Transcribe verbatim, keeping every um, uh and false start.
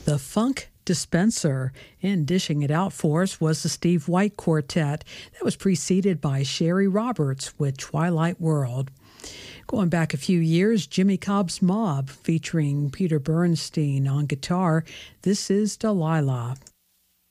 The Funk Dispenser, and dishing it out for us was the Steve White Quartet. That was preceded by Sherry Roberts with Twilight World. Going back a few years, Jimmy Cobb's Mob featuring Peter Bernstein on guitar. This is Delilah.